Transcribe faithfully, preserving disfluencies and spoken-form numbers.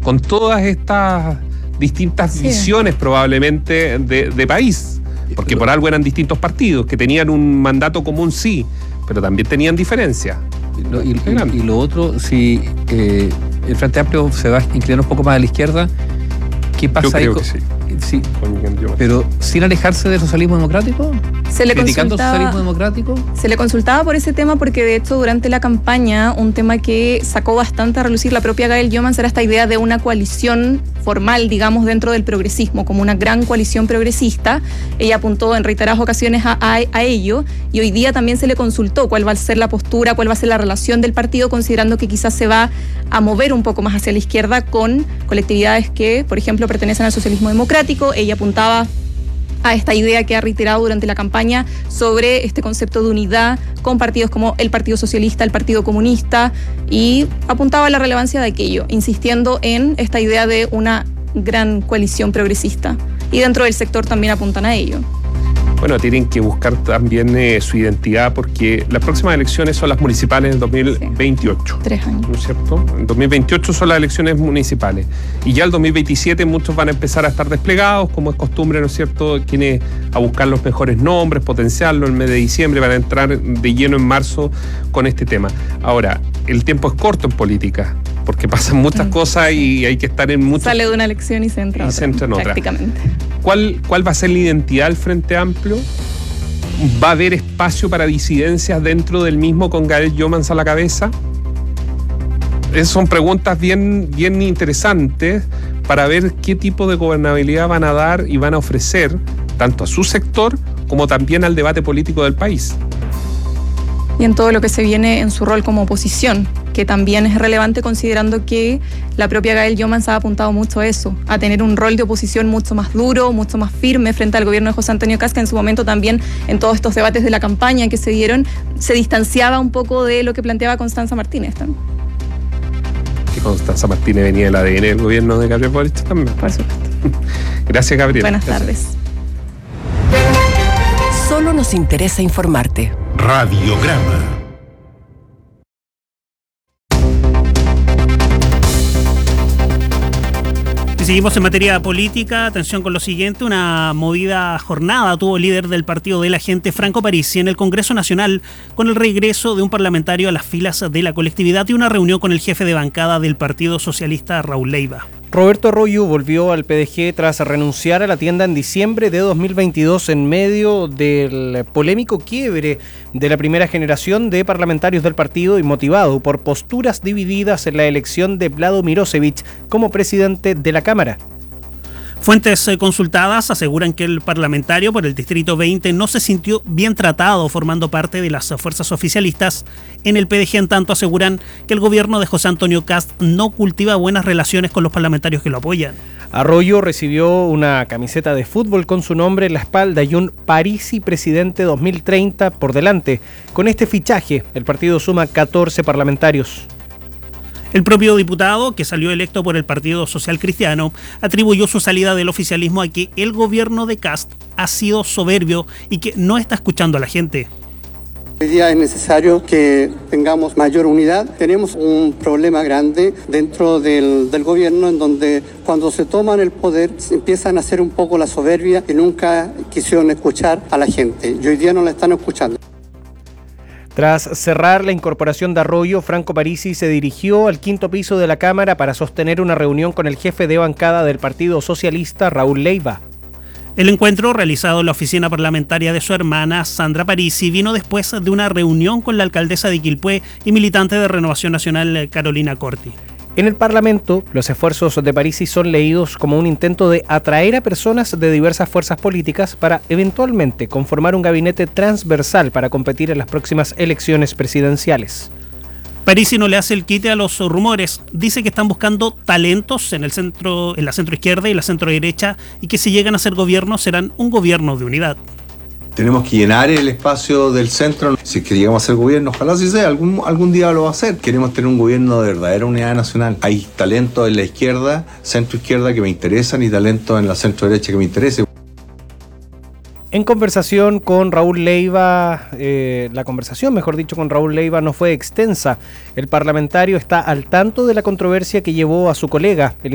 con todas estas distintas sí. visiones probablemente de, de país, porque por algo eran distintos partidos que tenían un mandato común, sí, pero también tenían diferencias. Lo, y, y, y lo otro, si eh, el Frente Amplio se va a inclinar un poco más a la izquierda, ¿qué pasa Yo ahí? creo Con, que sí. Sí, pero sin alejarse del socialismo democrático, se le criticando el socialismo democrático. Se le consultaba por ese tema porque de hecho durante la campaña un tema que sacó bastante a relucir la propia Gael Youmans era esta idea de una coalición formal, digamos, dentro del progresismo, como una gran coalición progresista. Ella apuntó en reiteradas ocasiones a, a, a ello, y hoy día también se le consultó cuál va a ser la postura, cuál va a ser la relación del partido, considerando que quizás se va a mover un poco más hacia la izquierda con colectividades que, por ejemplo, pertenecen al socialismo democrático. Ella apuntaba a esta idea que ha reiterado durante la campaña sobre este concepto de unidad con partidos como el Partido Socialista, el Partido Comunista, y apuntaba a la relevancia de aquello, insistiendo en esta idea de una gran coalición progresista. Y dentro del sector también apuntan a ello. Bueno, tienen que buscar también eh, su identidad, porque las próximas elecciones son las municipales en dos mil veintiocho. Sí, tres años. ¿No es cierto? En dos mil veintiocho son las elecciones municipales. Y ya el dos mil veintisiete muchos van a empezar a estar desplegados, como es costumbre, ¿no es cierto? Quienes a buscar los mejores nombres, potenciarlo en el mes de diciembre, van a entrar de lleno en marzo con este tema. Ahora, el tiempo es corto en política, porque pasan muchas mm. cosas y hay que estar en muchas... Sale de una elección y se entra, y otra, se entra en otra. Prácticamente. ¿Cuál, ¿Cuál va a ser la identidad del Frente Amplio? ¿Va a haber espacio para disidencias dentro del mismo con Gael Youmans a la cabeza? Esas son preguntas bien, bien interesantes para ver qué tipo de gobernabilidad van a dar y van a ofrecer tanto a su sector como también al debate político del país. Y en todo lo que se viene en su rol como oposición, que también es relevante considerando que la propia Gael Youmans ha apuntado mucho a eso, a tener un rol de oposición mucho más duro, mucho más firme frente al gobierno de José Antonio Kast, que en su momento también en todos estos debates de la campaña que se dieron, se distanciaba un poco de lo que planteaba Constanza Martínez también. Que Constanza Martínez venía del A D N del gobierno de Gabriel Boric también. Por supuesto. Gracias, Gabriel. Buenas Gracias. tardes. Solo nos interesa informarte. Radiograma. Seguimos en materia política. Atención con lo siguiente: una movida jornada tuvo el líder del Partido de la Gente, Franco Parisi, en el Congreso Nacional, con el regreso de un parlamentario a las filas de la colectividad y una reunión con el jefe de bancada del Partido Socialista, Raúl Leiva. Roberto Arroyo volvió al P D G tras renunciar a la tienda en diciembre de dos mil veintidós en medio del polémico quiebre de la primera generación de parlamentarios del partido y motivado por posturas divididas en la elección de Vlado Mirosevic como presidente de la Cámara. Fuentes consultadas aseguran que el parlamentario por el Distrito veinte no se sintió bien tratado formando parte de las fuerzas oficialistas en el P D G, en tanto aseguran que el gobierno de José Antonio Kast no cultiva buenas relaciones con los parlamentarios que lo apoyan. Arroyo recibió una camiseta de fútbol con su nombre en la espalda y un Parisi presidente dos mil treinta por delante. Con este fichaje, el partido suma catorce parlamentarios. El propio diputado, que salió electo por el Partido Social Cristiano, atribuyó su salida del oficialismo a que el gobierno de Kast ha sido soberbio y que no está escuchando a la gente. Hoy día es necesario que tengamos mayor unidad. Tenemos un problema grande dentro del, del gobierno, en donde cuando se toman el poder empiezan a hacer un poco la soberbia y nunca quisieron escuchar a la gente. Y hoy día no la están escuchando. Tras cerrar la incorporación de Arroyo, Franco Parisi se dirigió al quinto piso de la Cámara para sostener una reunión con el jefe de bancada del Partido Socialista, Raúl Leiva. El encuentro, realizado en la oficina parlamentaria de su hermana, Sandra Parisi, vino después de una reunión con la alcaldesa de Quilpué y militante de Renovación Nacional, Carolina Corti. En el Parlamento, los esfuerzos de Parisi son leídos como un intento de atraer a personas de diversas fuerzas políticas para eventualmente conformar un gabinete transversal para competir en las próximas elecciones presidenciales. Parisi no le hace el quite a los rumores. Dice que están buscando talentos en el centro, en la centroizquierda y la centroderecha, y que si llegan a ser gobierno serán un gobierno de unidad. Tenemos que llenar el espacio del centro. Si es que llegamos a ser gobierno, ojalá sí sea, algún, algún día lo va a hacer. Queremos tener un gobierno de verdadera unidad nacional. Hay talentos en la izquierda, centro izquierda que me interesan y talentos en la centro derecha que me interesen. En conversación con Raúl Leiva, eh, la conversación, mejor dicho, con Raúl Leiva no fue extensa. El parlamentario está al tanto de la controversia que llevó a su colega, el